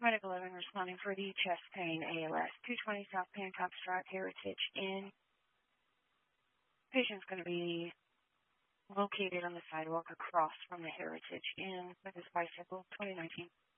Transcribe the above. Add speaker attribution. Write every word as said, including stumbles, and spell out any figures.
Speaker 1: Medical eleven responding for the chest pain, A L S, two twenty South Pancop Drive, Heritage Inn. Patient's going to be located on the sidewalk across from the Heritage Inn with his bicycle, twenty nineteen